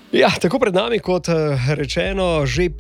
Ja, tako pred nami, kot rečeno, že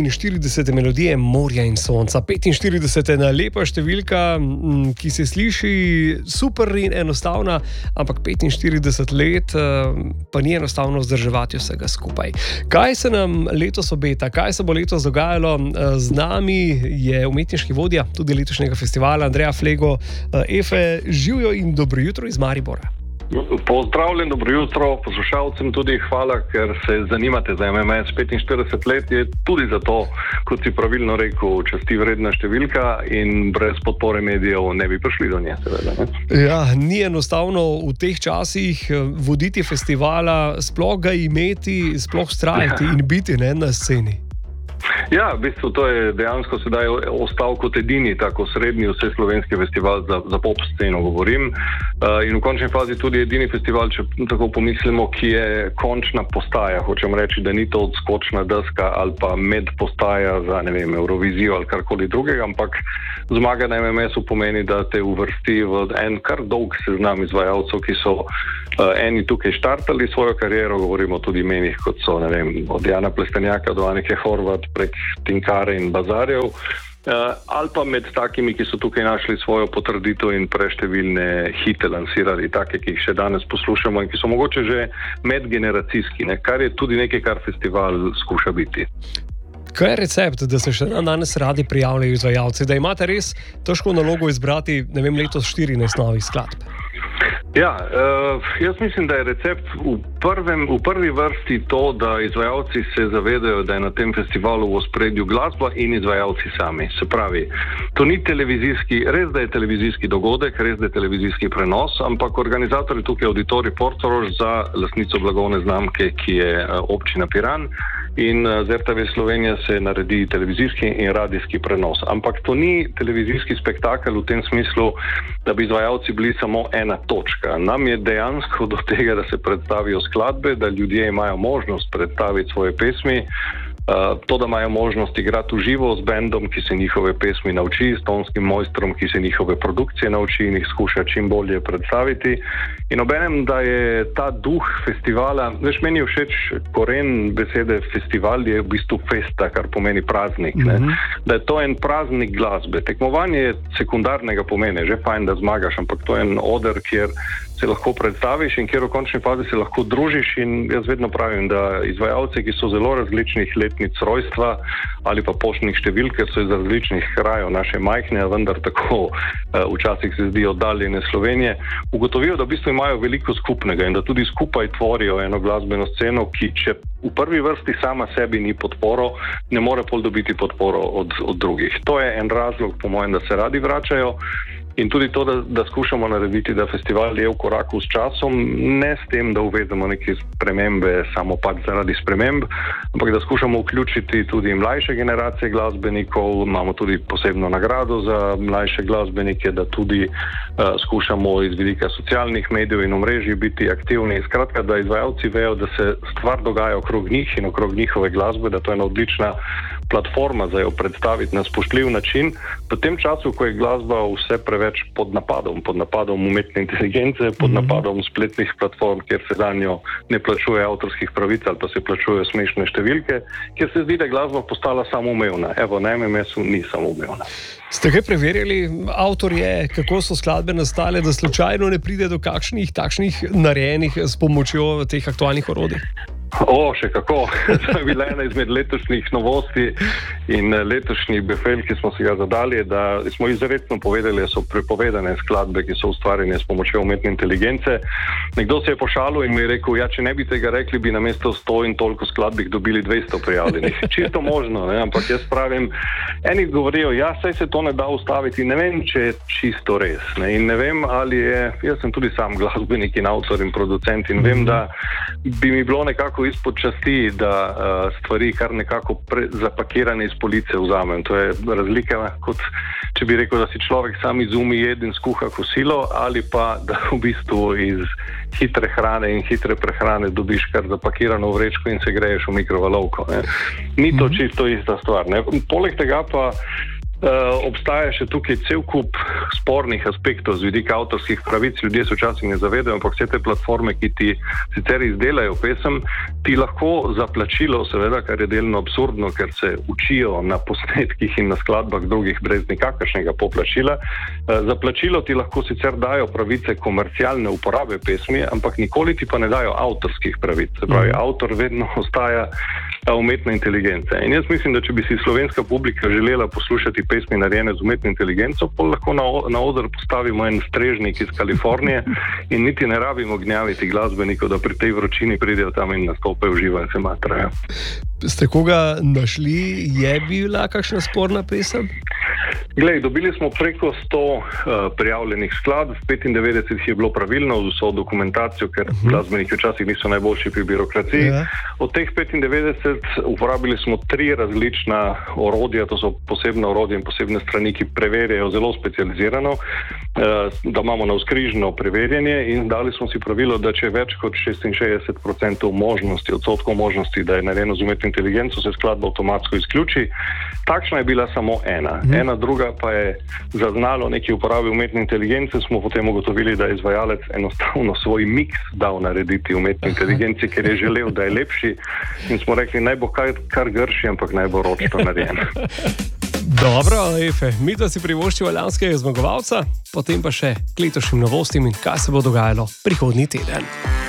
45 melodije morja in sonca. 45 je ena lepa številka, ki se sliši super in enostavna, ampak 45 let pa ni enostavno vzdrževati vsega skupaj. Kaj se nam letos obeta, kaj se bo letos dogajalo? Z nami je umetniški vodja tudi letošnjega festivala Andreja Flego. Efe, živjo in dobro jutro iz Maribora. Pozdravljen, dobro jutro poslušalcem, tudi hvala, ker se zanimate za MMS. 45 let je tudi zato, kot si pravilno rekel, časti vredna številka in brez podpore medijev ne bi prišli do nje, seveda. Ne? Ja, ni enostavno v teh časih voditi festivala, sploh ga imeti, sploh vztrajati in biti na sceni. Ja, v bistvu to je dejansko sedaj ostal kot edini tako srednji vseslovenski festival za pop sceno, govorim. In v končni fazi tudi edini festival, če tako pomislimo, ki je končna postaja. Hočem reči, da ni to odskočna deska ali pa medpostaja za, ne vem, Eurovizijo ali karkoli drugega, ampak zmaga na MMS-u pomeni, da te uvrsti v en kar dolg seznam izvajalcev, ki so eni tukaj štartali svojo kariero, govorimo tudi imenih, kot so, ne vem, od Jana Plestenjaka do Anike Horvat, prek Tinkare in Bazarjev, ali pa med takimi, ki so tukaj našli svojo potrditev in preštevilne hite lansirali, take, ki jih še danes poslušamo in ki so mogoče že medgeneracijski, kar je tudi nekaj, kar festival skuša biti. Kaj je recept, da se še danes radi prijavljajo izvajalci, da imate res težko nalogo izbrati, ne vem, letos 14 novih skladb? Ja, jaz mislim, da je recept v prvi vrsti to, da izvajalci se zavedajo, da je na tem festivalu v ospredju glasba in izvajalci sami. Se pravi, to ni televizijski, res da je televizijski dogodek, res da je televizijski prenos, ampak organizator je tukaj Auditorij Portorož za lastnico blagovne znamke, ki je občina Piran, in z RTV Slovenija se naredi televizijski in radijski prenos. Ampak to ni televizijski spektakel v tem smislu, da bi izvajalci bili samo ena točka. Nam je dejansko do tega, da se predstavijo skladbe, da ljudje imajo možnost predstaviti svoje pesmi, to, da imajo možnost igrati v živo z bendom, ki se njihove pesmi nauči, s tonskim mojstrom, ki se njihove produkcije nauči in jih skuša čim bolje predstaviti. In obenem, da je ta duh festivala, veš, meni je všeč koren besede festival, je v bistvu festa, kar pomeni praznik. Da je to en praznik glasbe. Tekmovanje je sekundarnega pomena, že fajn, da zmagaš, ampak to je en oder, kjer se lahko predstaviš in kjer v končni fazi se lahko družiš, in jaz vedno pravim, da izvajalci, ki so zelo različnih letnic rojstva ali pa poštnih številk, ker so iz različnih krajev naše majhne, vendar tako včasih se zdi oddaljene Slovenije, ugotovijo, da v bistvu imajo veliko skupnega in da tudi skupaj tvorijo eno glasbeno sceno, ki če v prvi vrsti sama sebi ni podporo, ne more pol dobiti podporo od drugih. To je en razlog, po mojem, da se radi vračajo. In tudi to, da skušamo narediti, da festival je v koraku s časom, ne s tem, da uvedemo neke spremembe samo pač zaradi sprememb, ampak da skušamo vključiti tudi mlajše generacije glasbenikov, imamo tudi posebno nagrado za mlajše glasbenike, da tudi skušamo iz vidika socialnih medijev in omrežij biti aktivni. Skratka, da izvajalci vejo, da se stvar dogaja okrog njih in okrog njihove glasbe, da to je ena odlična platforma za jo predstaviti na spoštljiv način, v tem času, ko je glasba vse preveč pod napadom umetne inteligence, pod napadom spletnih platform, kjer se za njo ne plačuje avtorskih pravic ali pa se plačujejo smešne številke, kjer se zdi, da je glasba postala samoumevna. Evo, na MMS-u ni samoumevna. Ste kaj preverjali avtorje, kako so skladbe nastale, da slučajno ne pride do kakšnih takšnih narejenih s pomočjo teh aktualnih orodij? Še kako. To je bila ena izmed letošnjih novosti in letošnji befel, ki smo si ga zadali, da smo izrecno povedali, da so prepovedane skladbe, ki so ustvarjene s pomočjo umetne inteligence. Nekdo se je pošalil in mi je rekel, če ne bi tega rekli, bi namesto 100 in toliko skladbih dobili 200 prijavljenih. Čisto možno, ampak jaz pravim, eni govorijo, saj se to ne da ustaviti, ne vem, če je čisto res. In ne vem, ali je, jaz sem tudi sam glasbenik in avtor in producent in vem, da bi mi bilo nekako izpod časti, da stvari kar nekako zapakirane iz police vzamem. To je razlika, kot če bi rekel, da si človek sam izumi jed in skuha kosilo, ali pa da v bistvu iz hitre hrane in hitre prehrane dobiš kar zapakirano vrečko in se greješ v mikrovalovko. Ni to čisto ista stvar. Poleg tega pa Obstaja še tukaj cel kup spornih aspektov z vidika avtorskih pravic. Ljudje se včasih ne zavedajo, ampak vse te platforme, ki ti sicer izdelajo pesem, ti lahko za plačilo, seveda, kar je delno absurdno, ker se učijo na posnetkih in na skladbah drugih brez nikakršnega poplačila. Za plačilo ti lahko sicer dajo pravice komercialne uporabe pesmi, ampak nikoli ti pa ne dajo avtorskih pravic. Se pravi, avtor vedno ostaja umetna inteligenca. In jaz mislim, da če bi si slovenska publika želela poslušati pesmi narejene z umetno inteligenco, pa lahko na oder postavimo en strežnik iz Kalifornije in niti ne rabimo gnjaviti glasbenikov, da pri tej vročini pridejo tam in nastopajo v živo in se matrajo. Ste koga našli? Je bila kakšna sporna pesem? Glej, dobili smo preko 100 prijavljenih skladb, 95 je bilo pravilno z vso dokumentacijo, ker glasbeniki včasih niso najboljši pri birokraciji. Ja. Od teh 95 uporabili smo 3 različna orodja, to so posebna orodja in posebne strani, ki preverjajo zelo specializirano, da imamo navzkrižno preverjanje, in dali smo si pravilo, da če je več kot 66% možnosti, odstotkov možnosti, da je narejeno z umetno inteligenco, se skladba avtomatsko izključi. Takšna je bila samo ena. Ena druga pa je zaznalo neki uporabi umetne inteligence, smo potem ugotovili, da je izvajalec enostavno svoj miks dal narediti umetni inteligenci, ker je želel, da je lepši, in smo rekli, naj bo kar grši, ampak naj bo ročno narejen. Dobro, Efe, mi da si privoščiva lanskega zmagovalca, potem pa še k letošnjim novostim in kaj se bo dogajalo prihodnji teden.